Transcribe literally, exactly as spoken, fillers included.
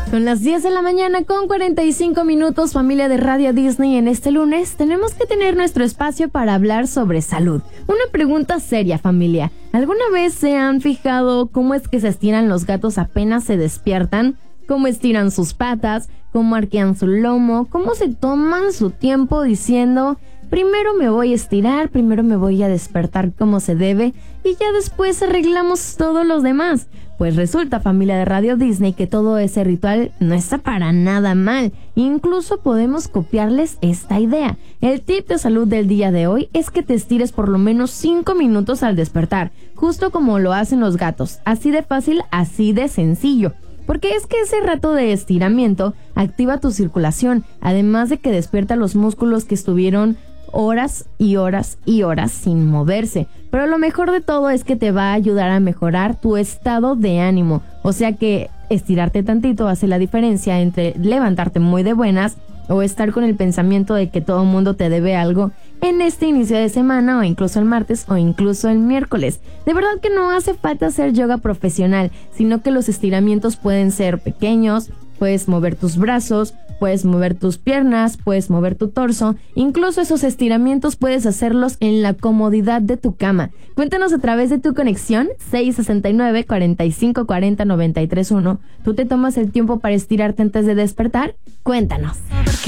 Son las diez de la mañana con cuarenta y cinco minutos, familia de Radio Disney. En este lunes tenemos que tener nuestro espacio para hablar sobre salud. Una pregunta seria, familia. ¿Alguna vez se han fijado cómo es que se estiran los gatos apenas se despiertan? ¿Cómo estiran sus patas? ¿Cómo arquean su lomo? ¿Cómo se toman su tiempo diciendo: primero me voy a estirar, primero me voy a despertar como se debe y ya después arreglamos todos los demás? Pues resulta, familia de Radio Disney, que todo ese ritual no está para nada mal. Incluso podemos copiarles esta idea. El tip de salud del día de hoy es que te estires por lo menos cinco minutos al despertar, justo como lo hacen los gatos. Así de fácil, así de sencillo. Porque es que ese rato de estiramiento activa tu circulación, además de que despierta los músculos que estuvieron horas y horas y horas sin moverse. Pero lo mejor de todo es que te va a ayudar a mejorar tu estado de ánimo. O sea que estirarte tantito hace la diferencia entre levantarte muy de buenas o estar con el pensamiento de que todo el mundo te debe algo en este inicio de semana, o incluso el martes, o incluso el miércoles. De verdad que no hace falta hacer yoga profesional, sino que los estiramientos pueden ser pequeños. Puedes mover tus brazos, puedes mover tus piernas, puedes mover tu torso. Incluso esos estiramientos puedes hacerlos en la comodidad de tu cama. Cuéntanos a través de tu conexión seis sesenta y nueve, cuarenta y cinco cuarenta, noventa y tres uno. ¿Tú te tomas el tiempo para estirarte antes de despertar? Cuéntanos.